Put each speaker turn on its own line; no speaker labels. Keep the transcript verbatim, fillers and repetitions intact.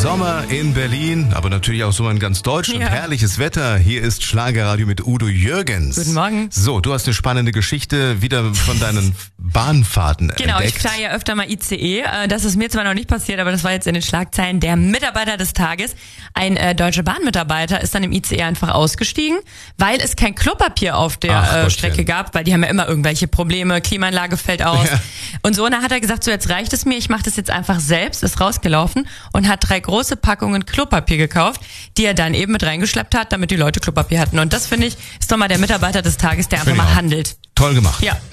Sommer in Berlin, aber natürlich auch so in ganz Deutschland.
Ja.
Herrliches Wetter. Hier ist Schlagerradio mit Udo Jürgens.
Guten Morgen.
So, du hast eine spannende Geschichte wieder von deinen Bahnfahrten
Genau,
entdeckt.
ich fahre ja öfter mal I C E. Das ist mir zwar noch nicht passiert, aber das war jetzt in den Schlagzeilen. Der Mitarbeiter des Tages, ein äh, deutscher Bahnmitarbeiter, ist dann im I C E einfach ausgestiegen, weil es kein Klopapier auf der
Ach,
äh,
Gottchen.
Strecke gab, weil die haben ja immer irgendwelche Probleme, Klimaanlage fällt aus.
Ja.
Und so, und da hat er gesagt, so jetzt reicht es mir, ich mache das jetzt einfach selbst, ist rausgelaufen und hat drei große Packungen Klopapier gekauft, die er dann eben mit reingeschleppt hat, damit die Leute Klopapier hatten. Und das, finde ich, ist doch mal der Mitarbeiter des Tages, der einfach
Finde ich
mal
auch.
handelt.
Toll gemacht.
Ja.